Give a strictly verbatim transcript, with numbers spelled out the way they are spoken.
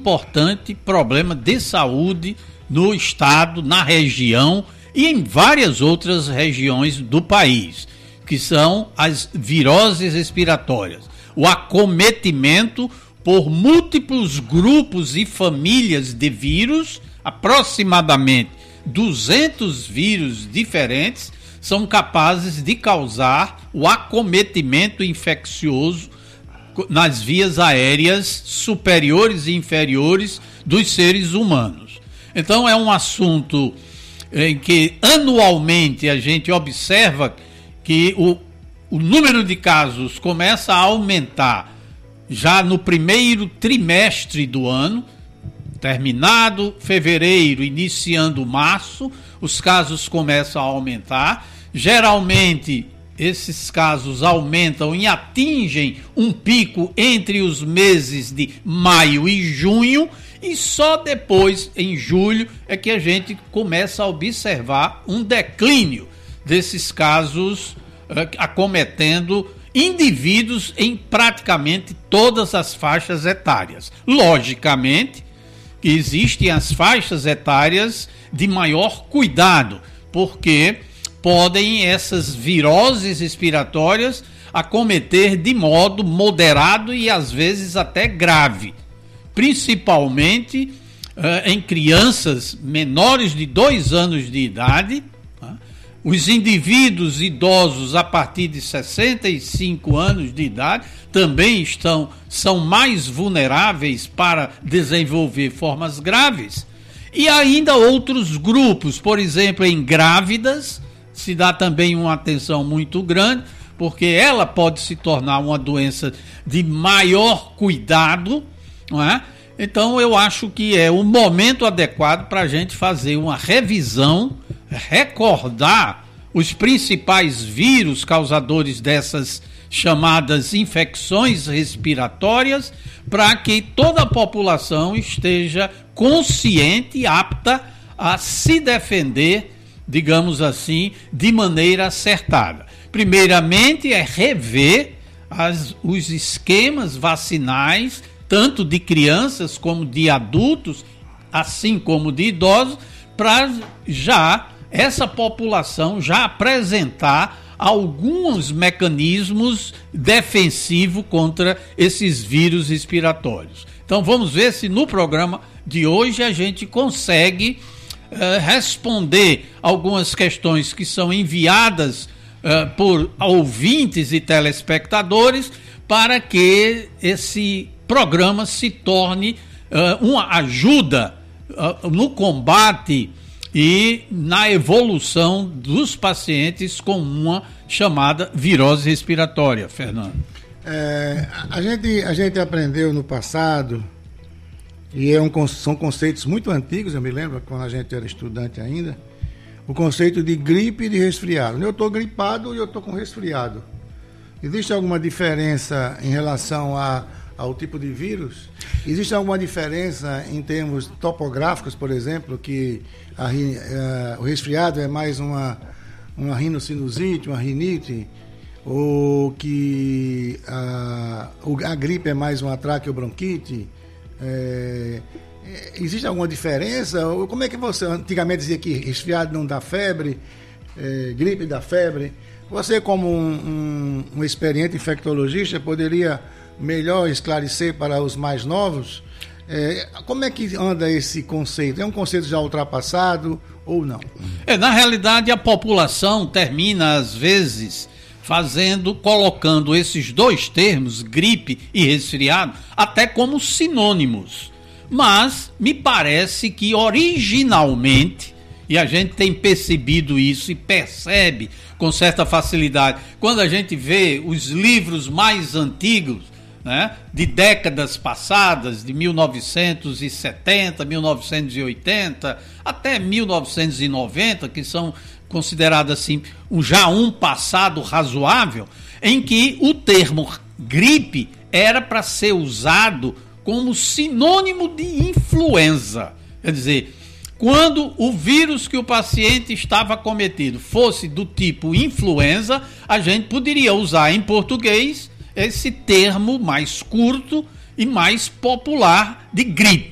importante problema de saúde no estado, na região e em várias outras regiões do país, que são as viroses respiratórias. O acometimento por múltiplos grupos e famílias de vírus, aproximadamente duzentos vírus diferentes, são capazes de causar o acometimento infeccioso nas vias aéreas superiores e inferiores dos seres humanos. Então é um assunto em que anualmente a gente observa que o, o número de casos começa a aumentar já no primeiro trimestre do ano, terminado fevereiro, iniciando março, os casos começam a aumentar. Geralmente, esses casos aumentam e atingem um pico entre os meses de maio e junho, e só depois, em julho, é que a gente começa a observar um declínio desses casos uh, acometendo indivíduos em praticamente todas as faixas etárias. Logicamente, que existem as faixas etárias de maior cuidado, porque podem essas viroses respiratórias acometer de modo moderado e às vezes até grave, principalmente uh, em crianças menores de dois anos de idade. uh, Os indivíduos idosos a partir de sessenta e cinco anos de idade também estão, são mais vulneráveis para desenvolver formas graves. E ainda outros grupos, por exemplo, em grávidas, se dá também uma atenção muito grande, porque ela pode se tornar uma doença de maior cuidado, não é? Então eu acho que é o momento adequado para a gente fazer uma revisão, recordar os principais vírus causadores dessas chamadas infecções respiratórias, para que toda a população esteja consciente e apta a se defender, digamos assim, de maneira acertada. Primeiramente é rever as, os esquemas vacinais, tanto de crianças como de adultos, assim como de idosos, para já essa população já apresentar alguns mecanismos defensivos contra esses vírus respiratórios. Então vamos ver se no programa de hoje a gente consegue uh, responder algumas questões que são enviadas uh, por ouvintes e telespectadores, para que esse programa se torne uh, uma ajuda uh, no combate e na evolução dos pacientes com uma chamada virose respiratória. Fernando. É, a, gente, a gente aprendeu no passado, e é um, são conceitos muito antigos, eu me lembro quando a gente era estudante ainda, o conceito de gripe e de resfriado. Eu estou gripado e eu estou com resfriado. Existe alguma diferença em relação a, ao tipo de vírus? Existe alguma diferença em termos topográficos, por exemplo, que a, a, o resfriado é mais uma, uma rinocinusite, uma rinite, ou que a, a gripe é mais uma traqueobronquite? É, existe alguma diferença? Como é que você antigamente dizia que resfriado não dá febre, é, gripe dá febre? Você, como um, um, um experiente infectologista, poderia melhor esclarecer para os mais novos é, como é que anda esse conceito? É um conceito já ultrapassado ou não? É, na realidade, a população termina, às vezes, fazendo, colocando esses dois termos, gripe e resfriado, até como sinônimos. Mas me parece que originalmente, e a gente tem percebido isso e percebe com certa facilidade, quando a gente vê os livros mais antigos, né, de décadas passadas, de mil novecentos e setenta, mil novecentos e oitenta, até mil novecentos e noventa, que são considerados assim, um, já um passado razoável, em que o termo gripe era para ser usado como sinônimo de influenza. Quer dizer, quando o vírus que o paciente estava acometido fosse do tipo influenza, a gente poderia usar em português esse termo mais curto e mais popular de gripe.